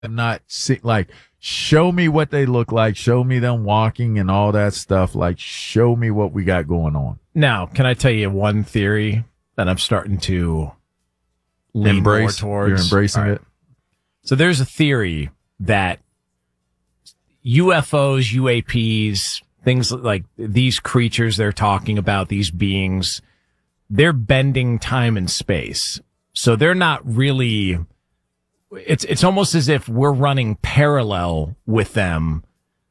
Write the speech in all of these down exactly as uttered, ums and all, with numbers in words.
I'm not see, like, show me what they look like. Show me them walking and all that stuff. Like, show me what we got going on. Now, can I tell you one theory that I'm starting to lean Embrace, more towards? You're embracing right. it? So there's a theory that U F Os, U A Ps, things like these creatures they're talking about, these beings, they're bending time and space. So they're not really, it's, it's almost as if we're running parallel with them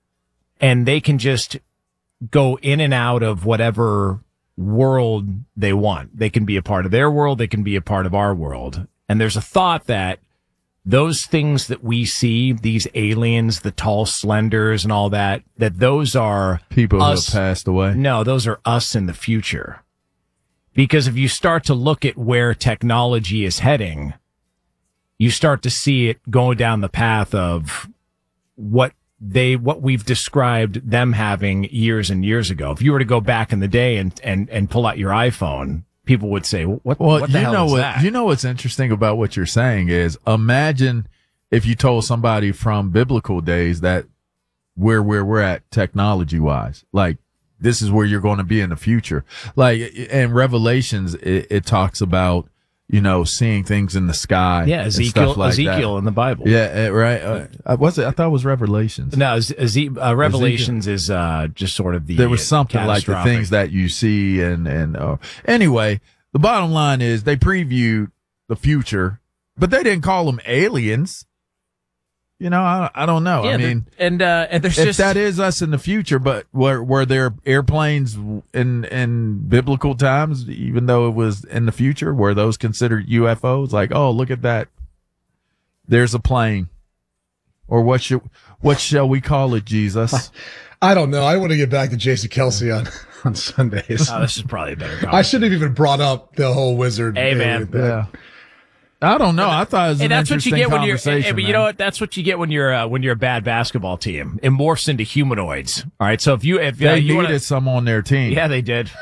and they can just go in and out of whatever world they want. They can be a part of their world. They can be a part of our world. And there's a thought that those things that we see, these aliens, the tall slenders and all that, that those are people us, who have passed away. No, those are us in the future. Because if you start to look at where technology is heading, you start to see it going down the path of what they, what we've described them having years and years ago. If you were to go back in the day and, and, and pull out your iPhone, people would say, what, well, what the you hell know is what, that? You know what's interesting about what you're saying is, imagine if you told somebody from biblical days that where, where we're at technology wise, like, this is where you're going to be in the future. Like, in Revelations, it, it talks about, you know, seeing things in the sky. Yeah, Ezekiel, like Ezekiel that. in the Bible. Yeah, right. Uh, was it? I thought it was Revelations. No, Eze- uh, Revelations Ezekiel. is uh, just sort of the. There was something like the things that you see, and and uh, anyway, the bottom line is they previewed the future, but they didn't call them aliens. You know, I, I don't know. Yeah, I mean, and uh, and there's if just that is us in the future, but were were there airplanes in in biblical times, even though it was in the future, were those considered U F Os? Like, oh, look at that, there's a plane, or what should what shall we call it, Jesus? I don't know. I want to get back to Jason Kelsey on on Sundays. Oh, this is probably a better. I shouldn't have even brought up the whole wizard. Hey, man. Yeah. I don't know. I thought it was hey, an that's what you interesting get when you're. conversation. Hey, but you man. know what? That's what you get when you're uh, when you're a bad basketball team. It morphs into humanoids. All right. So if you if They uh, you needed wanna, some on their team. yeah, they did.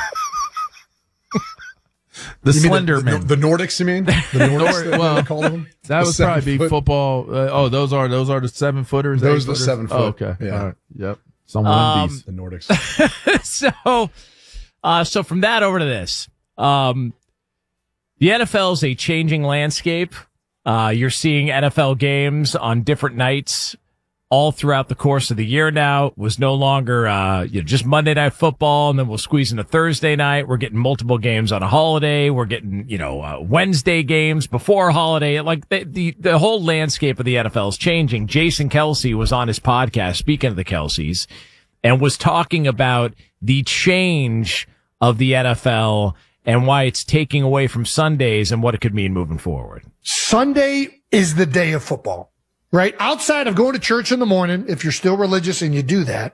The You mean Slender the, Men. the, the Nordics, you mean? The Nordics, well, they call them? That The would probably be seven-foot- football. Uh, oh, those are those are the seven footers. Those eight are the footers? seven foot. Oh, okay. Yeah. All right. Yep. Some Um, Wendy's. The Nordics. so, uh, so from that over to this, um, the N F L is a changing landscape. Uh, you're seeing N F L games on different nights all throughout the course of the year now. It was no longer, uh, you know, just Monday Night Football, and then we'll squeeze in a Thursday night. We're getting multiple games on a holiday. We're getting, you know, uh, Wednesday games before a holiday. Like the, the, the whole landscape of the N F L is changing. Jason Kelsey was on his podcast, speaking of the Kelseys, and was talking about the change of the N F L and why it's taking away from Sundays and what it could mean moving forward. Sunday is the day of football, right? Outside of going to church in the morning, if you're still religious and you do that,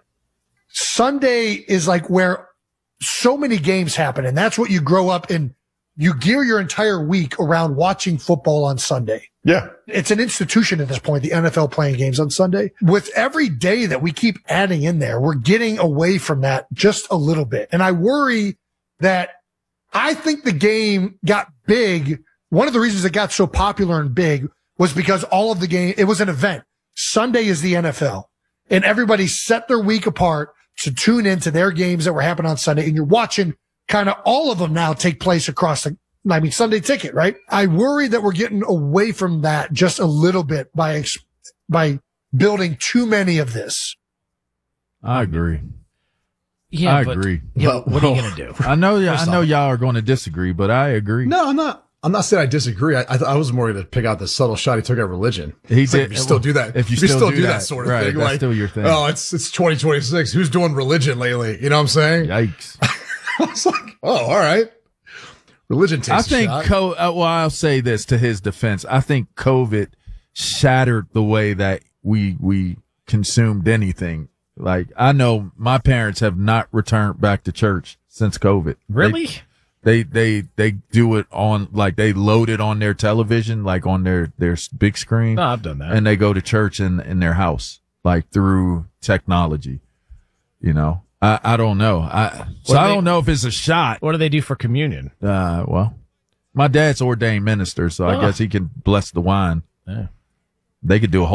Sunday is like where so many games happen. And that's what you grow up in. You gear your entire week around watching football on Sunday. Yeah. It's an institution at this point, the N F L playing games on Sunday. With every day that we keep adding in there, we're getting away from that just a little bit. And I worry that I think the game got big. One of the reasons it got so popular and big was because all of the game, it was an event. Sunday is the N F L, and everybody set their week apart to tune into their games that were happening on Sunday. And you're watching kind of all of them now take place across the, I mean, Sunday Ticket, right? I worry that we're getting away from that just a little bit by, by building too many of this. I agree. Yeah, I but, agree. Yeah, Well, what are you well, going to do? I know. I First know off- y'all are going to disagree, but I agree. No, I'm not. I'm not saying I disagree. I, I, th- I was more going to pick out the subtle shot he took at religion. He It's like did- if you still do that, if you if you still still do do that, that, sort of right, thing, that's like, still your thing. oh, it's it's twenty twenty-six. Who's doing religion lately? You know what I'm saying? Yikes! I was like, oh, all right. Religion takes I a think. shot. Co- uh, well, I'll say this to his defense. I think COVID shattered the way that we we consumed anything. Like, I know my parents have not returned back to church since COVID. Really? They, they, they, they do it on, like, they load it on their television, like on their, their s- big screen. No, I've done that. And they go to church in, in their house, like through technology, you know. I, I don't know. I, so What do I they- don't know if it's a shot. What do they do for communion? Uh, well, my dad's ordained minister, so I Oh. guess he can bless the wine. Yeah. They could do a whole